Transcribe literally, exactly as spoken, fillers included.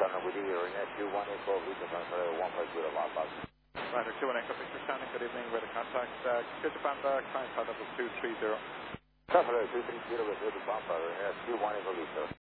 Channel with you, net two one Echo, Victor Tango, one five zero Lava. Ryder two one Echo, Victor Shannon, good evening, ready contact, uh, Kitty Panda, client card number two three zero. Tango two three zero with Kitty Panda, net two one Echo, Victor.